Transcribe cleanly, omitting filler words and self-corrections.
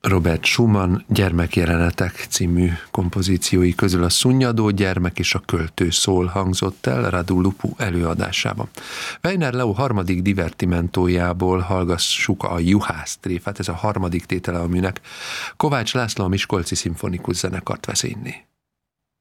Robert Schumann Gyermekjelenetek című kompozíciói közül a Szunnyadó gyermek és a költő szól hangzott el Radu Lupu előadásában. Weiner Leo harmadik divertimentójából hallgassuk a Juhász tréfát, ez a harmadik tétele a műnek. Kovács László a Miskolci Szimfonikus Zenekart vezényli.